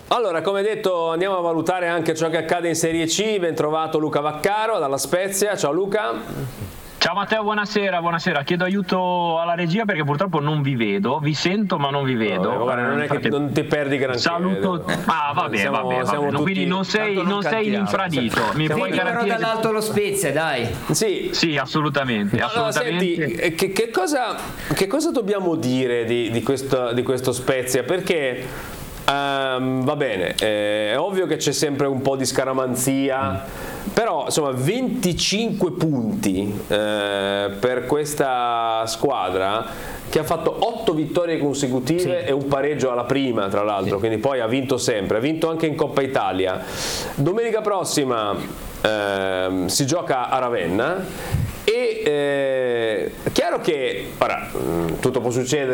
Allora, come detto, andiamo a valutare anche ciò che accade in Serie C. Ben trovato Luca Vaccaro dalla Spezia. Ciao Luca. Ciao Matteo, buonasera. Chiedo aiuto alla regia perché purtroppo non vi vedo, vi sento ma non vi vedo. Guarda, non è che non ti perdi granché. Saluto. Va bene. Quindi non sei l'infradito. Mi puoi garantire dall'alto lo Spezia, dai. Sì, assolutamente. Allora, senti, che cosa dobbiamo dire di questo Spezia? Perché va bene, è ovvio che c'è sempre un po' di scaramanzia, però insomma 25 punti per questa squadra che ha fatto 8 vittorie consecutive e un pareggio alla prima, tra l'altro, quindi poi ha vinto sempre, ha vinto anche in Coppa Italia. Domenica prossima si gioca a Ravenna e è chiaro che ora, tutto può succedere.